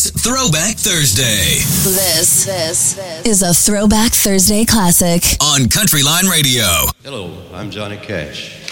It's Throwback Thursday. This is a Throwback Thursday classic on Country Line Radio. Hello, I'm Johnny Cash.